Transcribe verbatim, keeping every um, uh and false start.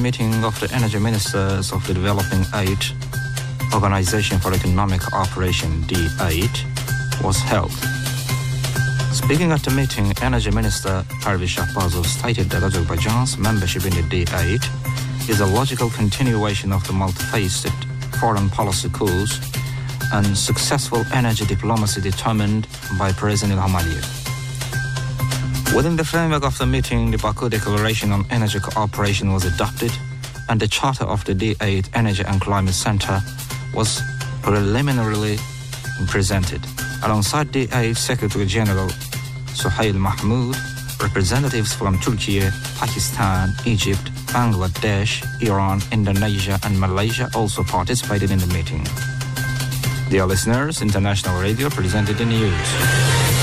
meeting of the Energy Ministers of the Developing Eight Organization for Economic Cooperation, D eight, was held. Speaking at the meeting, Energy Minister Parviz Shahbazov stated that Azerbaijan's membership in the D eight is a logical continuation of the multifaceted foreign policy course and successful energy diplomacy determined by President Ilham Aliyev. Within the framework of the meeting, the Baku Declaration on Energy Cooperation was adopted, and the charter of the D eight Energy and Climate Center was preliminarily presented. Alongside D eight Secretary General Suhail Mahmoud, representatives from Turkey, Pakistan, Egypt, Bangladesh, Iran, Indonesia, and Malaysia also participated in the meeting. Dear listeners, International Radio presented the news.